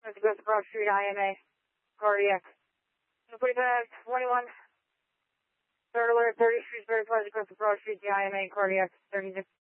to go to Broad Street, IMA, cardiac. 21, third alert, 30 Street, very pleasant, go to Broad Street, the IMA, cardiac, 36.